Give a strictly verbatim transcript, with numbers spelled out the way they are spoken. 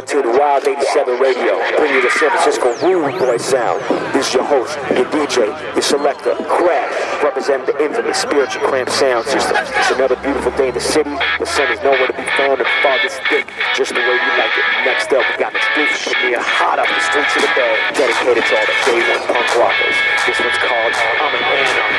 to the Wild eighty-seven Radio, bringing you the San Francisco Rude Boy sound. This is your host, your D J, your selector, Crash, representing the infamous Spiritual Cramp sound system. It's another beautiful day in the city. The sun is nowhere to be found, and the fog is thick, just the way we like it. Next up, we got an exclusive premiere hot off the streets of the Bay, dedicated to all the day one punk rockers. This one's called I'm an Anarchist.